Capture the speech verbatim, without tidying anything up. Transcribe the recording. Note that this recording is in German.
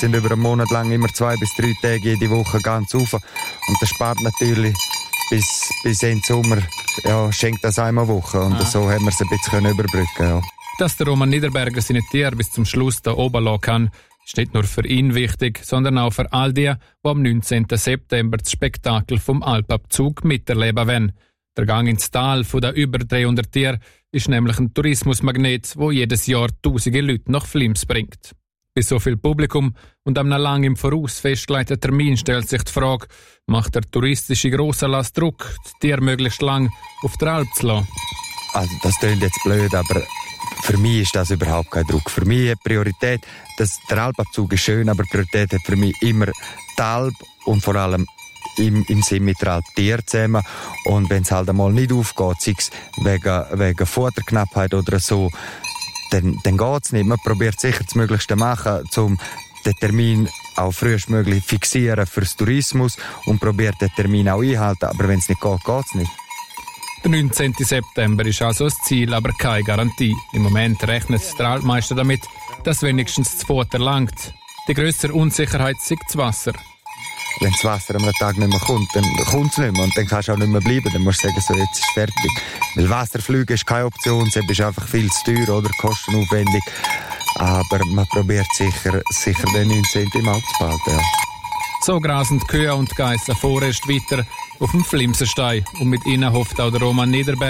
sind über einen Monat lang immer zwei bis drei Tage jede Woche ganz rauf. Und das spart natürlich bis, bis Ende Sommer, ja, schenkt das einmal eine Woche. Und ah. so haben wir es ein bisschen überbrücken. Ja. Dass der Roman Niederberger seine Tiere bis zum Schluss da oben lassen kann, ist nicht nur für ihn wichtig, sondern auch für all die, die am neunzehnten September das Spektakel vom Alpabzug miterleben wollen. Der Gang ins Tal von den über dreihundert Tieren ist nämlich ein Tourismusmagnet, wo jedes Jahr tausende Leute nach Flims bringt. Bei so viel Publikum und am lang im Voraus festgelegten Termin stellt sich die Frage, macht der touristische Grossanlass Druck, die Tiere möglichst lang auf der Alp zu lassen? Also das klingt jetzt blöd, aber für mich ist das überhaupt kein Druck. Für mich hat Priorität, dass der Alpabzug ist schön, aber Priorität hat für mich immer die Alp und vor allem im, im Sinn mit der Alp Tiere zusammen. Und wenn es halt einmal nicht aufgeht, sei es wegen, wegen Futterknappheit oder so, dann, dann geht es nicht. Man probiert sicher das Möglichste machen, um den Termin auch frühestmöglich fixieren fürs Tourismus und probiert den Termin auch einhalten. Aber wenn es nicht geht, geht es nicht. Der neunzehnten September ist also das Ziel, aber keine Garantie. Im Moment rechnet der Altmeister damit, dass wenigstens das Futter langt. Die grössere Unsicherheit ist das Wasser. Wenn das Wasser am Tag nicht mehr kommt, dann kommt es nicht mehr und dann kannst du auch nicht mehr bleiben. Dann musst du sagen, so, jetzt ist es fertig. Weil Wasserflüge ist keine Option, es ist einfach viel zu teuer oder kostenaufwendig. Aber man probiert sicher, sicher den neunzehnten im Auge zu behalten. Ja. So grasen die Kühe und Geissen vorerst weiter auf dem Flimsenstein und mit ihnen hofft auch der Roman Niederberger,